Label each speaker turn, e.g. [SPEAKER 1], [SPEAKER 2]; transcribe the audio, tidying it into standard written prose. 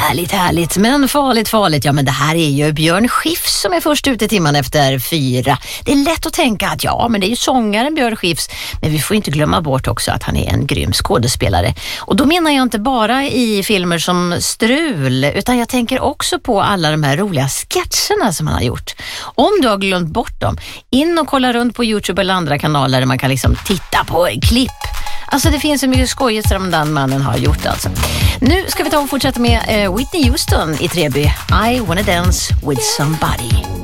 [SPEAKER 1] Härligt, härligt, men farligt. Ja, men det här är ju Björn Skifs som är först ute i timman efter 4. Det är lätt att tänka att ja, men det är ju sångaren Björn Skifs. Men vi får inte glömma bort också att han är en grym skådespelare. Och då menar jag inte bara i filmer som Strul, utan jag tänker också på alla de här roliga sketcherna som han har gjort. Om du har glömt bort dem, in och kolla runt på YouTube eller andra kanaler där man kan liksom titta på klipp. Alltså det finns så mycket skojigt som den mannen har gjort alltså. Nu ska vi ta och fortsätta med Whitney Houston i Treby. I wanna dance with somebody.